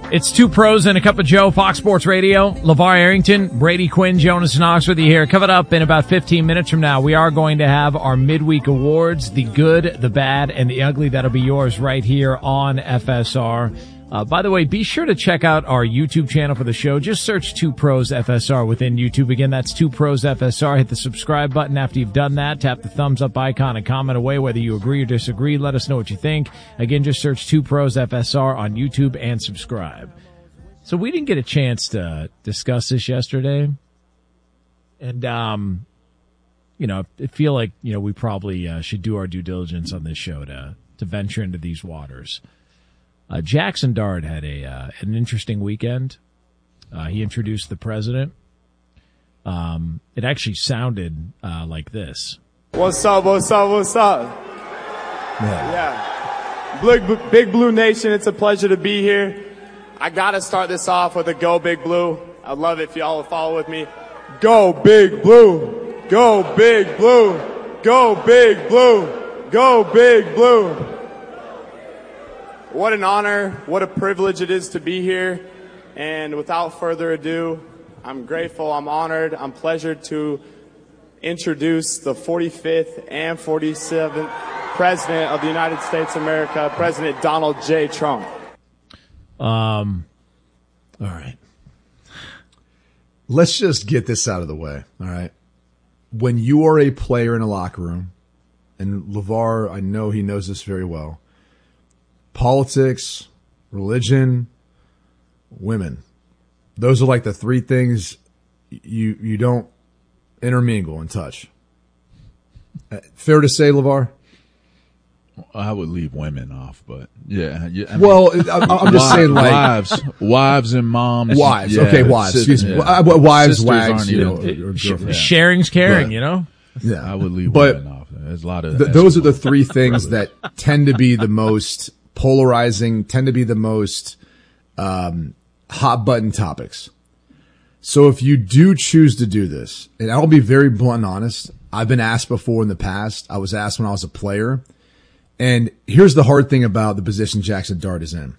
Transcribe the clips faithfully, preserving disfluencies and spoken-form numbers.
It's Two Pros and a Cup of Joe, Fox Sports Radio. LeVar Arrington, Brady Quinn, Jonas Knox with you here. Coming up in about fifteen minutes from now, we are going to have our midweek awards, the good, the bad, and the ugly. That'll be yours right here on F S R. Uh, by the way, be sure to check out our YouTube channel for the show. Just search Two Pros F S R within YouTube. Again, that's Two Pros F S R. Hit the subscribe button after you've done that. Tap the thumbs up icon and comment away whether you agree or disagree. Let us know what you think. Again, just search Two Pros F S R on YouTube and subscribe. So we didn't get a chance to discuss this yesterday. And, um, you know, I feel like, you know, we probably uh, should do our due diligence on this show to, to venture into these waters. Uh, Jackson Dart had a uh, an interesting weekend. Uh, he introduced the president. Um, it actually sounded uh, like this. What's up, what's up, what's up? Yeah. yeah. Big, Big Blue Nation, it's a pleasure to be here. I got to start this off with a Go Big Blue. I'd love it if y'all would follow with me. Go Big Blue. Go Big Blue. Go Big Blue. Go Big Blue. What an honor, what a privilege it is to be here. And without further ado, I'm grateful, I'm honored, I'm pleasured to introduce the forty-fifth and forty-seventh President of the United States of America, President Donald J. Trump. Um, all right. Let's just get this out of the way, all right? When you are a player in a locker room, and LeVar, I know he knows this very well, politics, religion, women. Those are like the three things you you don't intermingle and touch. Uh, fair to say, LeVar? I would leave women off, but yeah. yeah I well, mean, I, I'm just saying, like wives, wives and moms. Wives, yeah, okay, wives. sis- Excuse me, yeah. wives, Sisters wags. aren't You know, even- or, or Sh- girlfriends. sharing's caring, Right. you know? Yeah, I would leave but women off. There's a lot of th- those are the three things that tend to be the most polarizing, tend to be the most um, hot button topics. So if you do choose to do this, and I'll be very blunt and honest, I've been asked before in the past. I was asked when I was a player. And here's the hard thing about the position Jackson Dart is in.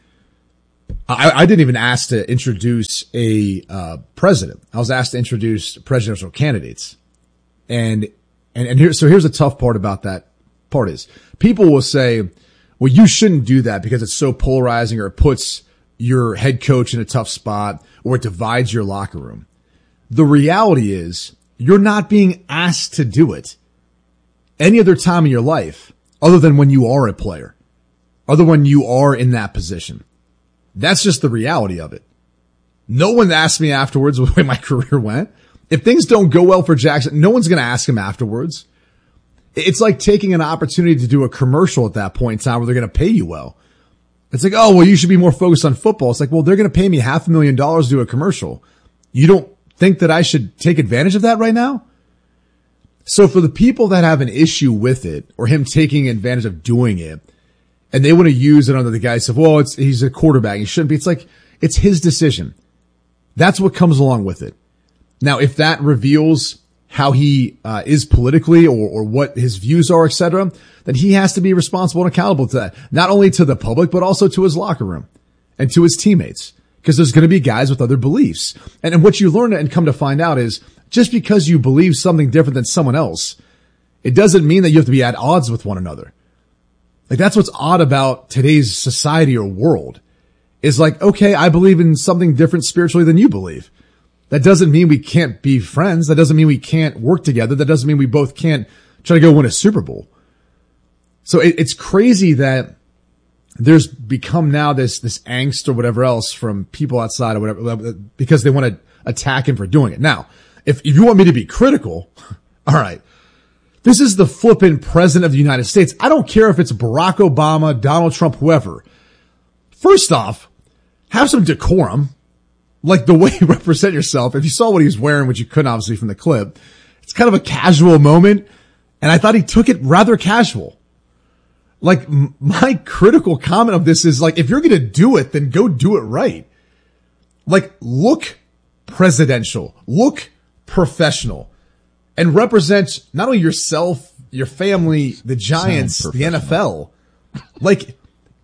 I, I didn't even ask to introduce a uh, president. I was asked to introduce presidential candidates. And, and, and here, so here's the tough part about that part is people will say, well, you shouldn't do that because it's so polarizing or it puts your head coach in a tough spot or it divides your locker room. The reality is you're not being asked to do it any other time in your life other than when you are a player, other when you are in that position. That's just the reality of it. No one asked me afterwards the way my career went. If things don't go well for Jackson, no one's going to ask him afterwards. It's like taking an opportunity to do a commercial at that point in time where they're going to pay you well. It's like, oh, well, you should be more focused on football. It's like, well, they're going to pay me half a million dollars to do a commercial. You don't think that I should take advantage of that right now? So for the people that have an issue with it or him taking advantage of doing it and they want to use it under the guise of, well, it's, he's a quarterback. He shouldn't be. It's like, it's his decision. That's what comes along with it. Now, if that reveals how he uh, is politically or, or what his views are, et cetera, then he has to be responsible and accountable to that. Not only to the public, but also to his locker room and to his teammates. Because there's going to be guys with other beliefs. And, and what you learn and come to find out is just because you believe something different than someone else, it doesn't mean that you have to be at odds with one another. Like that's what's odd about today's society or world is like, okay, I believe in something different spiritually than you believe. That doesn't mean we can't be friends. That doesn't mean we can't work together. That doesn't mean we both can't try to go win a Super Bowl. So it, it's crazy that there's become now this, this angst or whatever else from people outside or whatever, because they want to attack him for doing it. Now, if, if you want me to be critical, all right, this is the flippin' president of the United States. I don't care if it's Barack Obama, Donald Trump, whoever. First off, have some decorum, like the way you represent yourself. If you saw what he was wearing, which you couldn't obviously from the clip, it's kind of a casual moment. And I thought he took it rather casual. Like my critical comment of this is like, if you're going to do it, then go do it right. Like look presidential, look professional, and represent not only yourself, your family, the Giants, the N F L. Like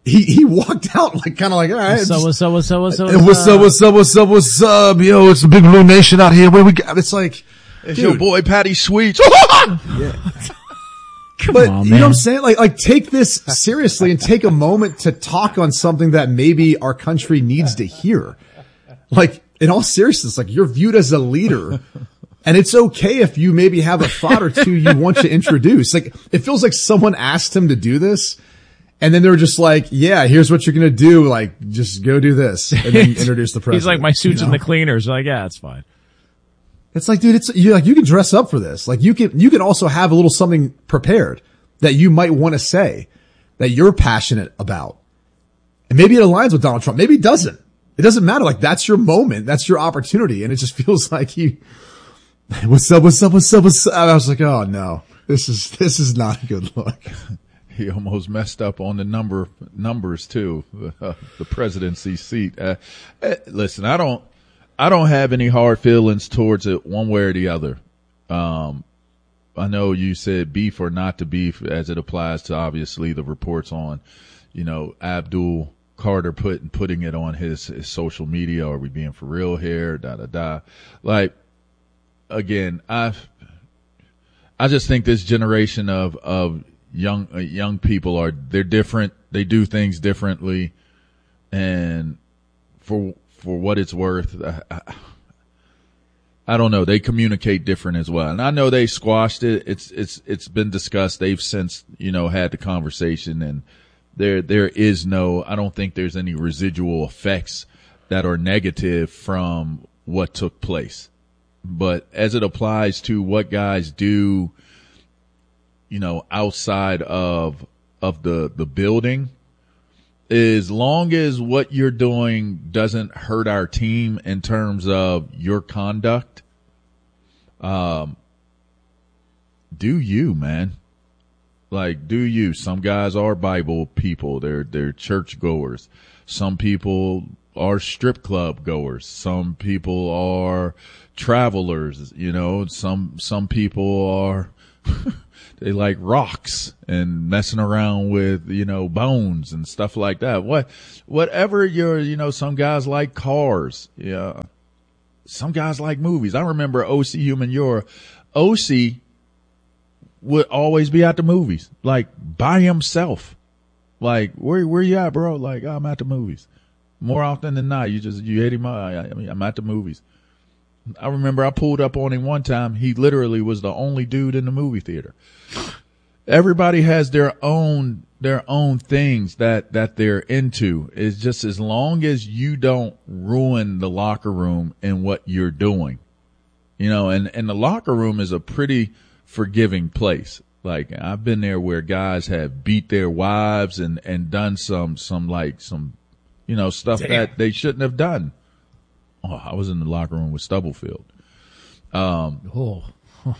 he, he walked out like kind of like, all right. So what's up, what's up, what's up, what's up, what's up, what's up, what's up, yo, it's the Big Blue Nation out here. Where we got, it's like, it's dude, your boy Patty Sweets. yeah. Come but on, you man. know what I'm saying? Like, like take this seriously and take a moment to talk on something that maybe our country needs to hear. Like, in all seriousness, like you're viewed as a leader, and it's okay if you maybe have a thought or two you want to introduce. Like, it feels like someone asked him to do this, and then they were just like, yeah, here's what you're going to do. Like, just go do this and then introduce the president. He's like, my suit's you know? in the cleaners. Like, yeah, it's fine. It's like, dude, it's, you like, you can dress up for this. Like, you can, you can also have a little something prepared that you might want to say that you're passionate about. And maybe it aligns with Donald Trump. Maybe it doesn't. It doesn't matter. Like, that's your moment. That's your opportunity. And it just feels like you, what's up, what's up, what's up, what's up? I was like, oh no, this is, this is not a good look. He almost messed up on the number, numbers too. Uh, the presidency seat. Uh, uh, listen, I don't, I don't have any hard feelings towards it one way or the other. Um, I know you said beef or not to beef as it applies to obviously the reports on, you know, Abdul Carter put, putting it on his, his social media. Are we being for real here? Da, da, da. Like, again, I, I just think this generation of, of young, uh, young people are, they're different. They do things differently. And for, for what it's worth, I, I, I don't know. They communicate different as well. And I know they squashed it. It's, it's, it's been discussed. They've since, you know, had the conversation, and there, there is no, I don't think there's any residual effects that are negative from what took place. But as it applies to what guys do, you know, outside of, of the, the building, as long as what you're doing doesn't hurt our team in terms of your conduct, um, do you, man. Like, do you. Some guys are Bible people. They're, they're church goers. Some people are strip club goers. Some people are travelers, you know, some, some people are, they like rocks and messing around with, you know, bones and stuff like that. What, whatever you're, you know, some guys like cars. Yeah. Some guys like movies. I remember O C Humanura. O C would always be at the movies, like by himself. Like, where, where you at, bro? Like, oh, I'm at the movies. More often than not, you just, you hit him. I, I mean, I'm at the movies. I remember I pulled up on him one time. He literally was the only dude in the movie theater. Everybody has their own, their own things that, that they're into. It's just as long as you don't ruin the locker room and what you're doing, you know, and, and the locker room is a pretty forgiving place. Like, I've been there where guys have beat their wives and, and done some, some like some, you know, stuff Damn. that they shouldn't have done. Oh, I was in the locker room with Stubblefield. Um, oh, huh.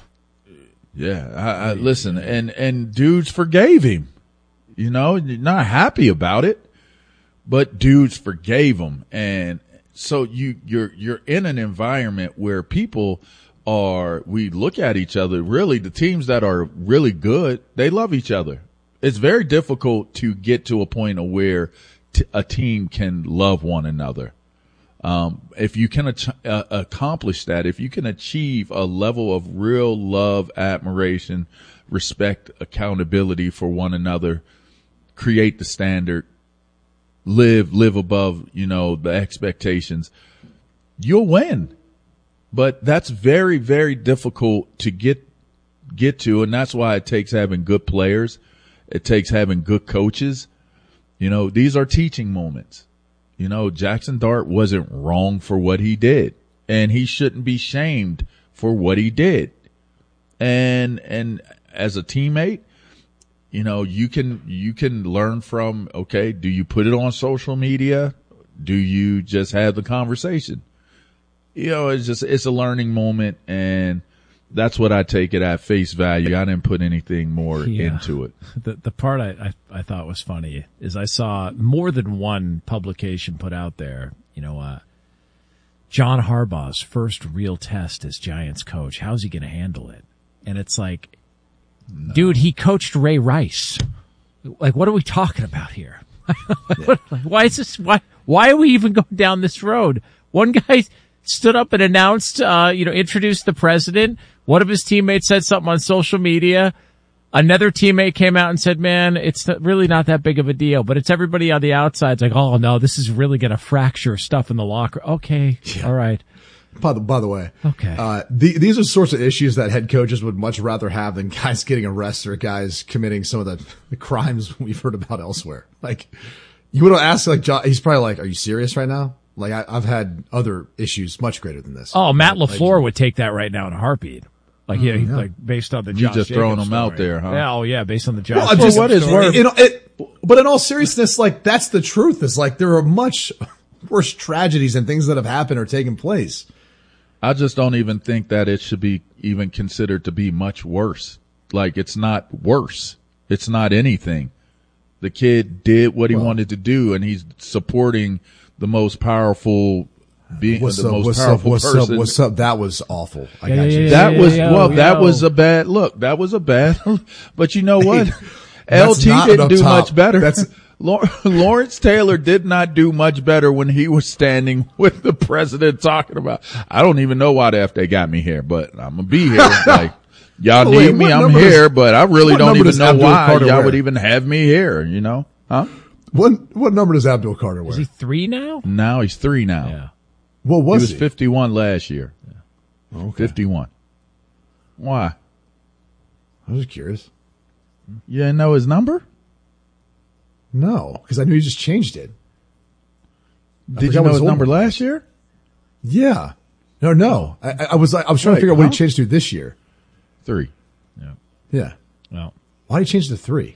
yeah, I, I listen, and, and dudes forgave him, you know, not happy about it, but dudes forgave him. And so you, you're, you're in an environment where people are, we look at each other, really the teams that are really good, they love each other. It's very difficult to get to a point of where t- a team can love one another. Um, if you can ach- uh, accomplish that, if you can achieve a level of real love, admiration, respect, accountability for one another, create the standard, live, live above, you know, the expectations, you'll win. But that's very, very difficult to get, get to. And that's why it takes having good players. It takes having good coaches. You know, these are teaching moments. You know, Jackson Dart wasn't wrong for what he did, and he shouldn't be shamed for what he did. And, and as a teammate, you know, you can, you can learn from, okay, do you put it on social media? Do you just have the conversation? You know, it's just, it's a learning moment, and that's what I take it at face value. I didn't put anything more yeah. into it. The the part I, I I thought was funny is I saw more than one publication put out there, you know, uh, John Harbaugh's first real test as Giants coach. How's he going to handle it? And it's like, no. dude, he coached Ray Rice. Like, what are we talking about here? Yeah. Why is this? Why? Why are we even going down this road? One guy stood up and announced, uh, you know, introduced the president. One of his teammates said something on social media. Another teammate came out and said, man, it's not, really not that big of a deal. But it's everybody on the outside. It's like, oh, no, this is really going to fracture stuff in the locker. Okay. Yeah. All right. By the, by the way, okay. uh, the, these are sorts of issues that head coaches would much rather have than guys getting arrested or guys committing some of the, the crimes we've heard about elsewhere. Like, you would ask, like, John, he's probably like, are you serious right now? Like, I, I've had other issues much greater than this. Oh, Matt like, LaFleur like, would take that right now in a heartbeat. Like, yeah, yeah. like based on the you Josh just Jacobs throwing them story. out there, huh? Yeah, oh yeah, based on the Josh. Well, Jacobs just, what is worth? You know, it, but in all seriousness, like, that's the truth. Is like there are much worse tragedies and things that have happened or taken place. I just don't even think that it should be even considered to be much worse. Like, it's not worse. It's not anything. The kid did what he well, wanted to do, and he's supporting the most powerful being, what's the up, most what's powerful up, what's person. Up, what's up? That was awful. I yeah, got yeah, you. yeah, that yeah, was, yeah, well, yeah, that yeah. was a bad look. That was a bad, but you know what? Hey, L T didn't do top. much better. That's Lawrence Taylor did not do much better when he was standing with the president talking about, I don't even know why the F they got me here, but I'm going to be here. Like, y'all oh, need wait, me, I'm does, here, but I really don't even know Abdul why Carter y'all wear? would even have me here, you know? Huh? What, what number does Abdul Carter wear? Is he three now? Now he's three now. Yeah. What was he? was he? fifty-one last year. Yeah. Okay. fifty-one. Why? I was just curious. You didn't know his number? No, because I knew he just changed it. I Did you know his number last year? Yeah. No, no. I, I was I was trying Wait, to figure out huh? what he changed to this year. Three. Yeah. Yeah. Well, why did he change to three?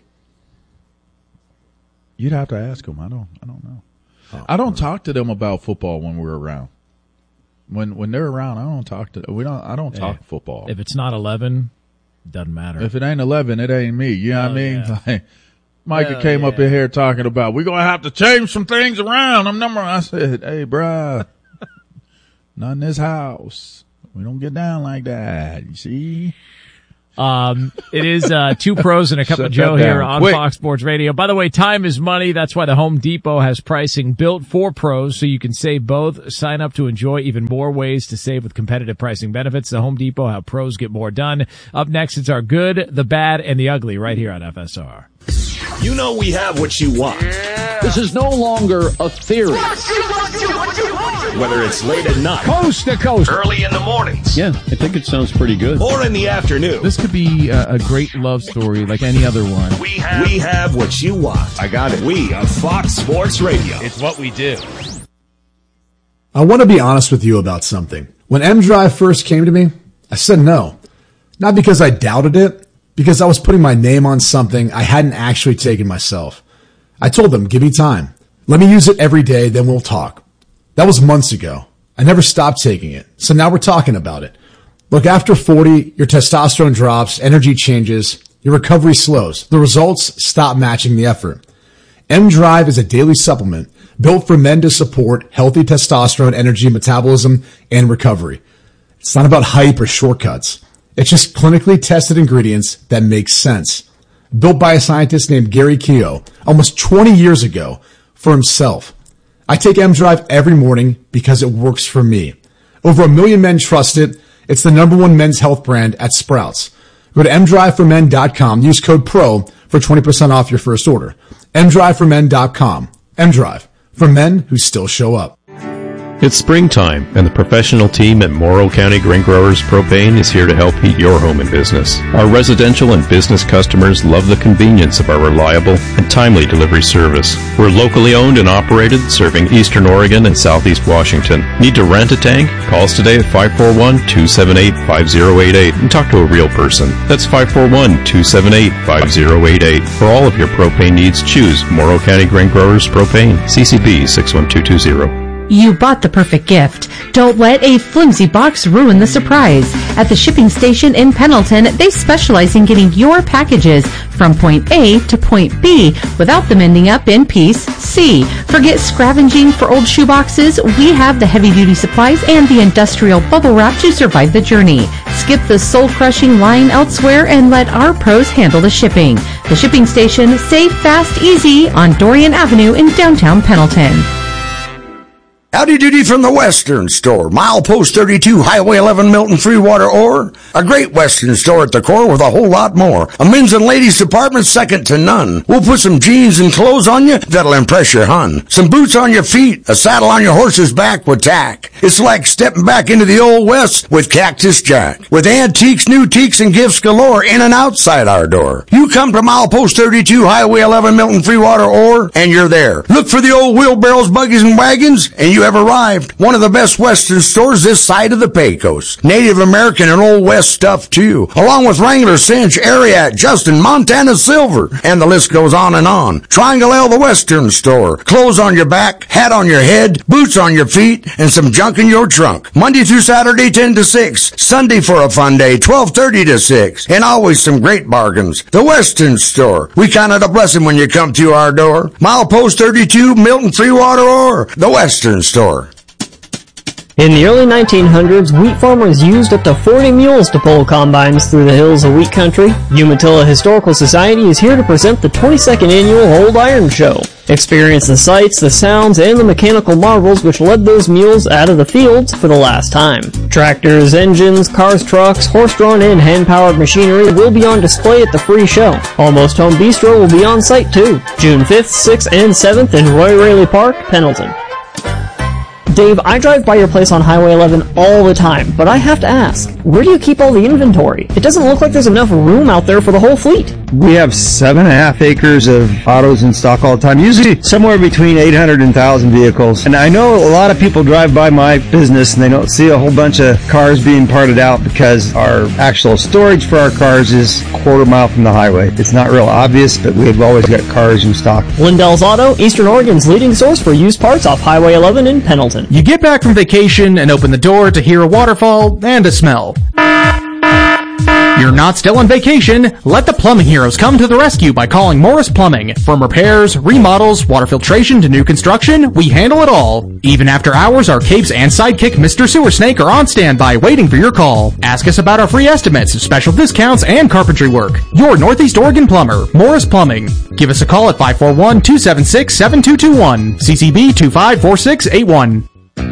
You'd have to ask him. I don't. I don't know. Oh, I don't talk to them about football when we're around. When when they're around, I don't talk to. We don't. I don't talk hey, football. If it's not eleven, doesn't matter. If it ain't eleven, it ain't me. You know oh, what I mean? Yeah. Like, Micah oh, came yeah. up in here talking about we're gonna have to change some things around. I'm number. I said, hey, bruh, not in this house. We don't get down like that. You see. Um, it is, uh, two pros and a cup Shut of Joe that here down. on Quick. Fox Sports Radio. By the way, time is money. That's why the Home Depot has pricing built for pros so you can save both. Sign up to enjoy even more ways to save with competitive pricing benefits. The Home Depot, how pros get more done. Up next, it's our good, the bad, and the ugly right here on F S R. You know we have what you want. This is no longer a theory. Whether it's late at night, Coast to coast, early in the mornings, yeah, I think it sounds pretty good. or in the afternoon, This could be a, a great love story like any other one. we have, we have what you want. I got it. We are Fox Sports Radio. It's what we do. I want to be honest with you about something. When M-Drive first came to me, I said no. Not because I doubted it, because I was putting my name on something I hadn't actually taken myself. I told them, give me time. Let me use it every day, then we'll talk. That was months ago. I never stopped taking it. So now we're talking about it. Look, after forty, your testosterone drops, energy changes, your recovery slows. The results stop matching the effort. M-Drive is a daily supplement built for men to support healthy testosterone, energy, metabolism, and recovery. It's not about hype or shortcuts. It's just clinically tested ingredients that make sense. Built by a scientist named Gary Keogh almost twenty years ago for himself. I take M-Drive every morning because it works for me. Over a million men trust it. It's the number one men's health brand at Sprouts. Go to m drive for men dot com. Use code PRO for twenty percent off your first order. m drive for men dot com. M-Drive, for men who still show up. It's springtime, and the professional team at Morrow County Grain Growers Propane is here to help heat your home and business. Our residential and business customers love the convenience of our reliable and timely delivery service. We're locally owned and operated, serving Eastern Oregon and Southeast Washington. Need to rent a tank? Call us today at five four one, two seven eight, five zero eight eight and talk to a real person. That's five four one, two seven eight, five zero eight eight. For all of your propane needs, choose Morrow County Grain Growers Propane, C C B six one two two zero. You bought the perfect gift, Don't let a flimsy box ruin the surprise. At the shipping station in Pendleton, they specialize in getting your packages from point A to point B without them ending up in piece C. Forget scavenging for old shoeboxes. We have the heavy-duty supplies and the industrial bubble wrap to survive the journey. Skip the soul-crushing line elsewhere and let our pros handle the shipping. The shipping station, safe, fast, easy on Dorian Avenue in downtown Pendleton. Howdy doody from the Western Store. Milepost thirty-two, Highway eleven, Milton Freewater Ore. A great Western store at the core with a whole lot more. A men's and ladies department second to none. We'll put some jeans and clothes on you that'll impress your hun. Some boots on your feet, a saddle on your horse's back with tack. It's like stepping back into the old West with Cactus Jack. With antiques, new teaks, and gifts galore in and outside our door. You come to Milepost thirty-two, Highway eleven, Milton Freewater Ore, and you're there. Look for the old wheelbarrows, buggies, and wagons, and you have arrived. One of the best Western stores this side of the Pecos. Native American and Old West stuff too, along with Wrangler, Cinch, Ariat, Justin, Montana Silver, and the list goes on and on. Triangle L, the Western Store. Clothes on your back, hat on your head, boots on your feet, and some junk in your trunk. Monday through Saturday, ten to six. Sunday for a fun day, twelve thirty to six. And always some great bargains. The Western Store. We count it a blessing when you come to our door. Milepost thirty-two, Milton Freewater Ore. The Western Store. In the early nineteen hundreds, wheat farmers used up to forty mules to pull combines through the hills of wheat country. Umatilla Historical Society is here to present the twenty-second annual Old Iron Show. Experience the sights, the sounds, and the mechanical marvels which led those mules out of the fields for the last time. Tractors, engines, cars, trucks, horse-drawn and hand-powered machinery will be on display at the free show. Almost Home Bistro will be on site too. June fifth, sixth, and seventh in Roy Raley Park, Pendleton. Dave, I drive by your place on Highway eleven all the time, but I have to ask, where do you keep all the inventory? It doesn't look like there's enough room out there for the whole fleet. We have seven and a half acres of autos in stock all the time, usually somewhere between eight hundred and one thousand vehicles. And I know a lot of people drive by my business and they don't see a whole bunch of cars being parted out because our actual storage for our cars is a quarter mile from the highway. It's not real obvious, but we've always got cars in stock. Lindell's Auto, Eastern Oregon's leading source for used parts off Highway eleven in Pendleton. You get back from vacation and open the door to hear a waterfall and a smell. You're not still on vacation. Let the plumbing heroes come to the rescue by calling Morris Plumbing. From repairs, remodels, water filtration to new construction, we handle it all. Even after hours, our capes and sidekick Mister Sewer Snake are on standby waiting for your call. Ask us about our free estimates, special discounts, and carpentry work. Your Northeast Oregon plumber, Morris Plumbing. Give us a call at five four one, two seven six, seven two two one. C C B two five four six eight one.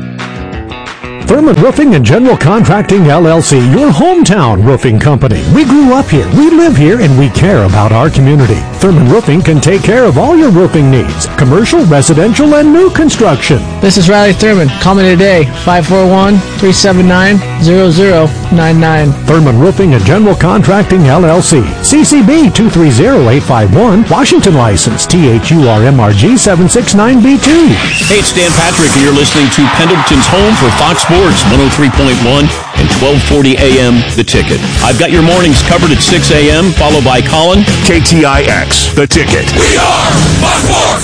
Thurman Roofing and General Contracting, L L C, your hometown roofing company. We grew up here, we live here, and we care about our community. Thurman Roofing can take care of all your roofing needs, commercial, residential, and new construction. This is Riley Thurman. Call me today, five four one, three seven nine, zero zero nine nine. Thurman Roofing and General Contracting, L L C, C C B two three zero eight five one, Washington license, T H U R M R G seven six nine B two. Hey, it's Dan Patrick, and you're listening to Pendleton's home for Fox Sports one oh three point one and twelve forty A M The Ticket. I've got your mornings covered at six A M, followed by Colin. K T I X, The Ticket. We are Fox Sports!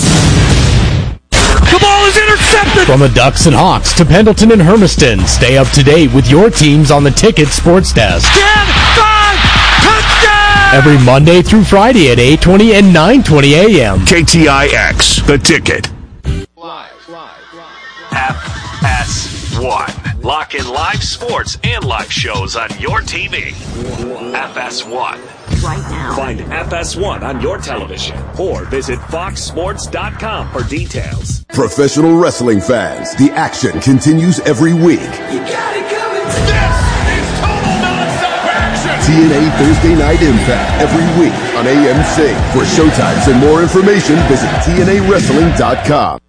The ball is intercepted! From the Ducks and Hawks to Pendleton and Hermiston, stay up to date with your teams on the Ticket Sports Desk. ten, five, touchdown! Every Monday through Friday at eight twenty and nine twenty A M K T I X, The Ticket. Live, live, live. F S one. Lock in live sports and live shows on your T V. F S one. Right now. Find F S one on your television or visit fox sports dot com for details. Professional wrestling fans, the action continues every week. You got it coming. This is total nonstop action. T N A Thursday Night Impact every week on A M C. For showtimes and more information, visit T N A wrestling dot com.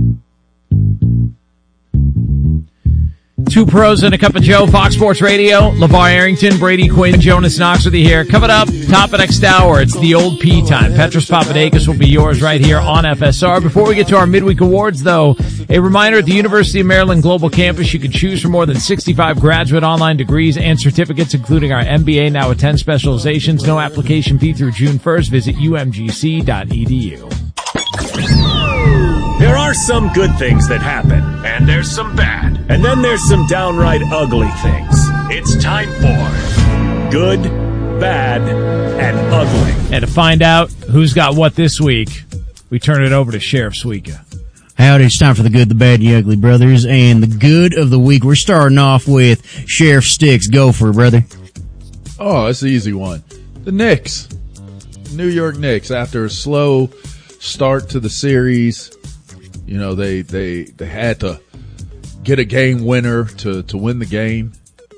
Two pros and a cup of Joe, Fox Sports Radio. LeVar Arrington, Brady Quinn, Jonas Knox with you here. Coming up, top of next hour, it's the old P time. Petros Papadakis will be yours right here on F S R. Before we get to our midweek awards, though, a reminder at the University of Maryland Global Campus, you can choose from more than sixty-five graduate online degrees and certificates, including our M B A, now with ten specializations. No application fee through June first. Visit U M G C dot E D U. There are some good things that happen. And there's some bad. And then there's some downright ugly things. It's time for Good, Bad, and Ugly. And to find out who's got what this week, we turn it over to Sheriff Suika. Howdy, it's time for the good, the bad, and the ugly, brothers. And the good of the week, we're starting off with Sheriff Sticks. Go for it, brother. Oh, it's an easy one. The Knicks. New York Knicks, after a slow start to the series, you know, they, they, they had to get a game winner to, to win the game.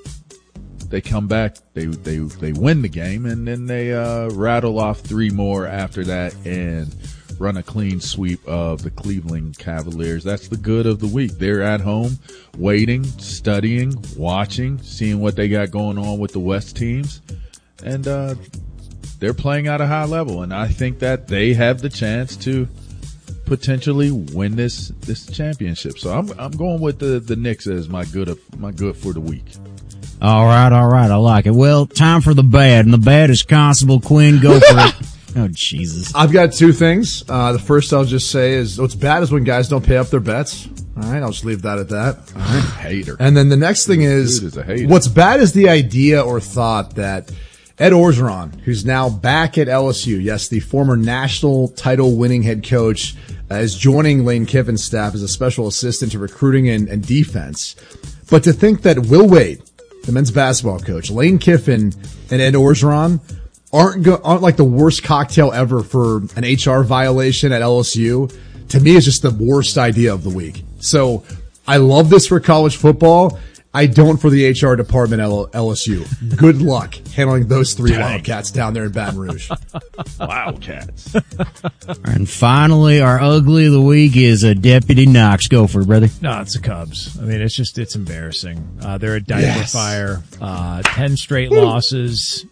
They come back, they, they, they win the game, and then they, uh, rattle off three more after that and run a clean sweep of the Cleveland Cavaliers. That's the good of the week. They're at home, waiting, studying, watching, seeing what they got going on with the West teams. And, uh, they're playing at a high level. And I think that they have the chance to potentially win this, this championship. So I'm, I'm going with the, the Knicks as my good of, my good for the week. All right, all right. I like it. Well, time for the bad. And the bad is Constable Quinn. Go for it. Oh, Jesus. I've got two things. Uh, the first I'll just say is what's bad is when guys don't pay up their bets. All right, I'll just leave that at that. All right. Hater. And then the next thing is, Dude is a hater. What's bad is the idea or thought that Ed Orgeron, who's now back at L S U, yes, the former national title winning head coach, uh, is joining Lane Kiffin's staff as a special assistant to recruiting and, and defense. But to think that Will Wade, the men's basketball coach, Lane Kiffin, and Ed Orgeron aren't go, aren't like the worst cocktail ever for an H R violation at L S U, to me is just the worst idea of the week. So I love this for college football. I don't for the H R department at L S U. Good luck handling those three Dang. Wildcats down there in Baton Rouge. Wildcats. And finally, our ugly of the week is a Deputy Knox. Go for it, brother. No, it's the Cubs. I mean, it's just, it's embarrassing. Uh, they're a diaper Yes. fire. Uh, ten straight losses.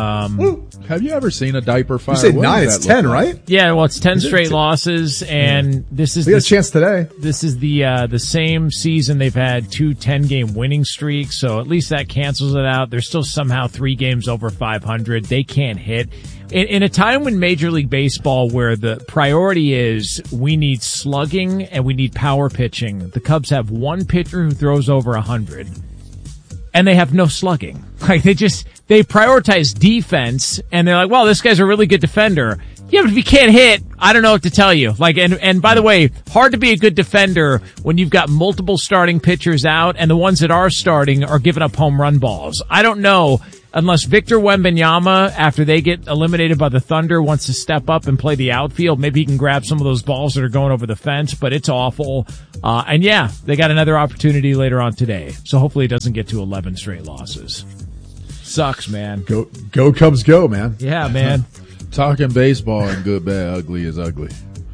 Um, Have you ever seen a diaper fire? You say What nine, does it's that look ten, like? right? yeah, well, it's ten Is it straight t- losses, and this is We got a the, chance today. this is the uh, the same season they've had two ten-game winning streaks, so at least that cancels it out. They're still somehow three games over five hundred. They can't hit. In, in a time when Major League Baseball, where the priority is we need slugging and we need power pitching, the Cubs have one pitcher who throws over one hundred. And they have no slugging. Like, they just, they prioritize defense, and they're like, well, this guy's a really good defender. Yeah, but if you can't hit, I don't know what to tell you. Like, and, and by the way, hard to be a good defender when you've got multiple starting pitchers out, and the ones that are starting are giving up home run balls. I don't know, unless Victor Wembanyama, after they get eliminated by the Thunder, wants to step up and play the outfield. Maybe he can grab some of those balls that are going over the fence, but it's awful. Uh, and yeah, they got another opportunity later on today. So hopefully it doesn't get to eleven straight losses. Sucks, man. Go, go Cubs go, man. Yeah, man. Talking baseball and good, bad, ugly is ugly.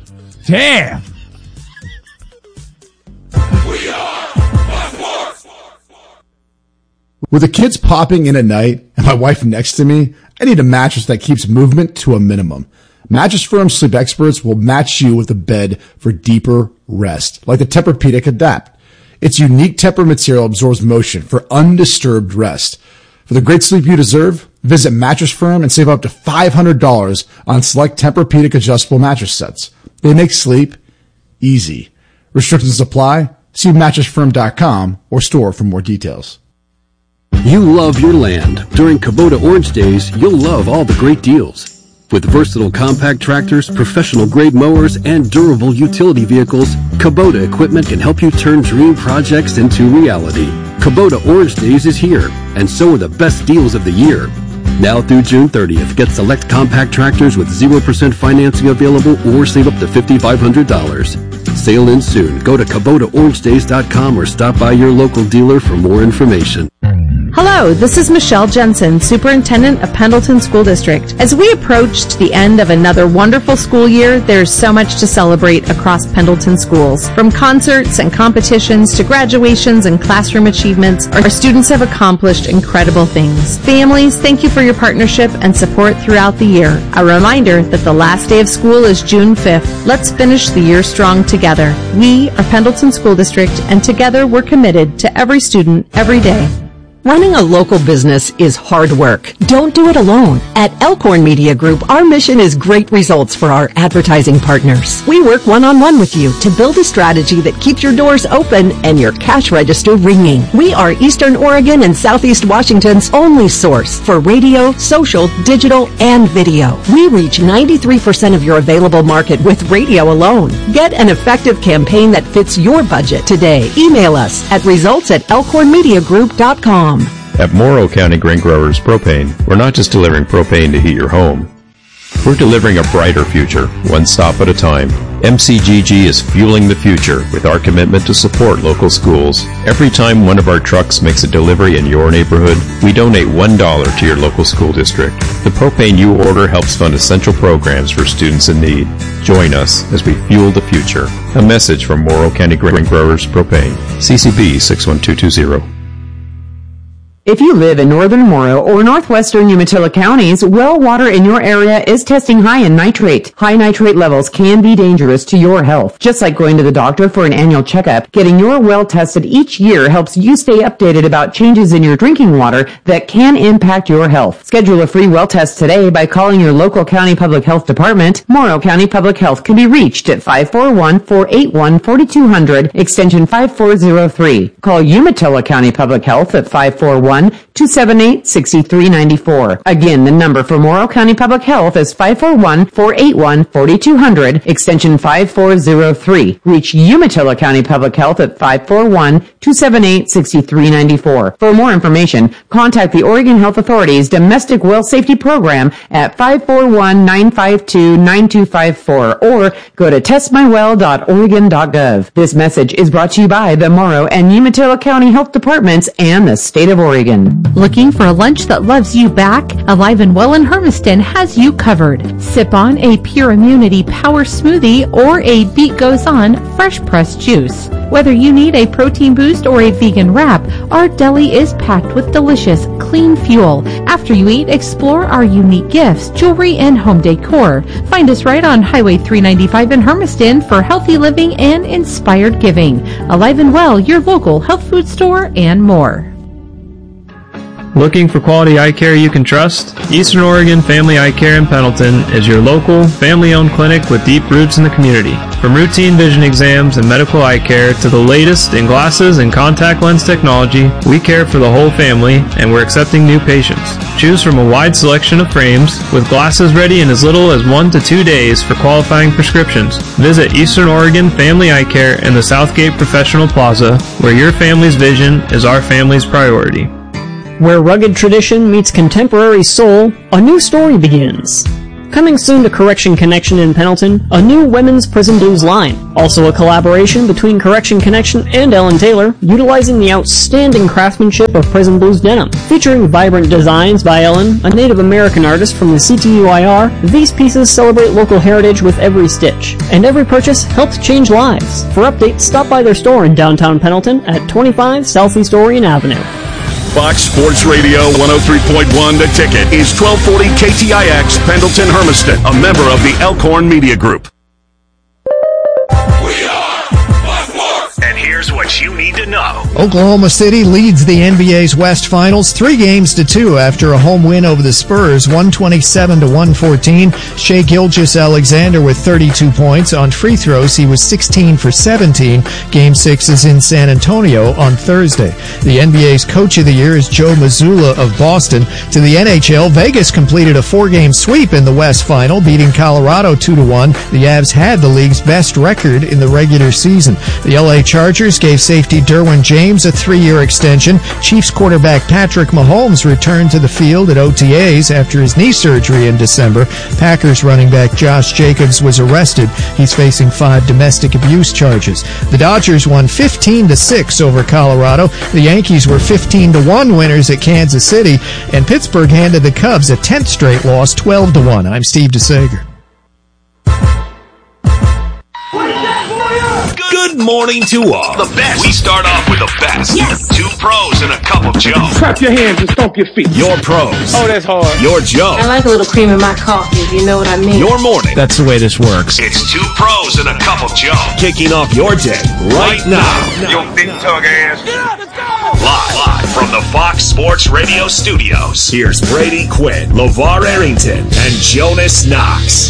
Damn. We are Blackboard. With the kids popping in at night and my wife next to me, I need a mattress that keeps movement to a minimum. Mattress Firm Sleep Experts will match you with a bed for deeper rest, like the Tempur-Pedic Adapt. Its unique Tempur material absorbs motion for undisturbed rest. For the great sleep you deserve, visit Mattress Firm and save up to five hundred dollars on select Tempur-Pedic adjustable mattress sets. They make sleep easy. Restrictions apply. See mattress firm dot com or store for more details. You love your land. During Kubota Orange Days, you'll love all the great deals. With versatile compact tractors, professional-grade mowers, and durable utility vehicles, Kubota equipment can help you turn dream projects into reality. Kubota Orange Days is here, and so are the best deals of the year. Now through June thirtieth, get select compact tractors with zero percent financing available or save up to five thousand five hundred dollars. Sale ends soon. Go to Kubota Orange Days dot com or stop by your local dealer for more information. Hello, this is Michelle Jensen, Superintendent of Pendleton School District. As we approached the end of another wonderful school year, there's so much to celebrate across Pendleton schools. From concerts and competitions to graduations and classroom achievements, our students have accomplished incredible things. Families, thank you for your partnership and support throughout the year. A reminder that the last day of school is June fifth. Let's finish the year strong together. We are Pendleton School District, and together we're committed to every student, every day. Running a local business is hard work. Don't do it alone. At Elkhorn Media Group, our mission is great results for our advertising partners. We work one-on-one with you to build a strategy that keeps your doors open and your cash register ringing. We are Eastern Oregon and Southeast Washington's only source for radio, social, digital, and video. We reach ninety-three percent of your available market with radio alone. Get an effective campaign that fits your budget today. Email us at results at elkhorn media group dot com. At Morrow County Grain Growers Propane, we're not just delivering propane to heat your home. We're delivering a brighter future, one stop at a time. M C G G is fueling the future with our commitment to support local schools. Every time one of our trucks makes a delivery in your neighborhood, we donate one dollar to your local school district. The propane you order helps fund essential programs for students in need. Join us as we fuel the future. A message from Morrow County Grain Growers Propane. C C B six one two two zero. If you live in northern Morrow or northwestern Umatilla counties, well water in your area is testing high in nitrate. High nitrate levels can be dangerous to your health. Just like going to the doctor for an annual checkup, getting your well tested each year helps you stay updated about changes in your drinking water that can impact your health. Schedule a free well test today by calling your local county public health department. Morrow County Public Health can be reached at five four one, four eight one, four two zero zero, extension five four zero three. Call Umatilla County Public Health at five four one, two seven eight, six three nine four. Again, the number for Morrow County Public Health is five four one, four eight one, four two zero zero, extension five four zero three. Reach Umatilla County Public Health at five four one, two seven eight, six three nine four. For more information, contact the Oregon Health Authority's Domestic Well Safety Program at five four one, nine five two, nine two five four or go to test my well dot oregon dot gov. This message is brought to you by the Morrow and Umatilla County Health Departments and the State of Oregon. Looking for a lunch that loves you back? Alive and Well in Hermiston has you covered. Sip on a Pure Immunity Power Smoothie or a Beat Goes On fresh pressed juice. Whether you need a protein boost or a vegan wrap, our deli is packed with delicious, clean fuel. After you eat, explore our unique gifts, jewelry, and home decor. Find us right on Highway three ninety-five in Hermiston for healthy living and inspired giving. Alive and Well, your local health food store, and more. Looking for quality eye care you can trust? Eastern Oregon Family Eye Care in Pendleton is your local, family-owned clinic with deep roots in the community. From routine vision exams and medical eye care to the latest in glasses and contact lens technology, we care for the whole family and we're accepting new patients. Choose from a wide selection of frames with glasses ready in as little as one to two days for qualifying prescriptions. Visit Eastern Oregon Family Eye Care in the Southgate Professional Plaza, where your family's vision is our family's priority. Where rugged tradition meets contemporary soul, a new story begins. Coming soon to Correction Connection in Pendleton, a new women's prison blues line. Also a collaboration between Correction Connection and Ellen Taylor, utilizing the outstanding craftsmanship of prison blues denim. Featuring vibrant designs by Ellen, a Native American artist from the C T U I R, these pieces celebrate local heritage with every stitch. And every purchase helps change lives. For updates, stop by their store in downtown Pendleton at twenty-five Southeast Orion Avenue. Fox Sports Radio one oh three point one The Ticket is twelve forty K T I X Pendleton Hermiston, a member of the Elkhorn Media Group. We are Fox Sports. And here's what you need to know. Oklahoma City leads the N B A's West Finals three games to two after a home win over the Spurs, one twenty-seven to one fourteen. Shai Gilgeous-Alexander with thirty-two points. On free throws, he was sixteen for seventeen. Game six is in San Antonio on Thursday. The N B A's Coach of the Year is Joe Mazzulla of Boston. To the N H L, Vegas completed a four-game sweep in the West Final, beating Colorado two to one. The Avs had the league's best record in the regular season. The L A Chargers gave safety Derwin James a three-year extension. Chiefs quarterback Patrick Mahomes returned to the field at O T As after his knee surgery in December. Packers running back Josh Jacobs was arrested. He's facing five domestic abuse charges. The Dodgers won fifteen to six over Colorado. The Yankees were fifteen to one winners at Kansas City, and Pittsburgh handed the Cubs a tenth straight loss, twelve to one. I'm Steve DeSager. Good morning to all. The best. We start off with the best. Yes. Two pros and a cup of Joe. Clap your hands and stomp your feet. Your pros. Oh, that's hard. Your Joe. I like a little cream in my coffee, if you know what I mean. Your morning. That's the way this works. It's two pros and a cup of Joe. Kicking off your day right now. Yo, big tug ass. Yeah, let's go. Live, live from the Fox Sports Radio studios, here's Brady Quinn, LeVar Arrington, and Jonas Knox.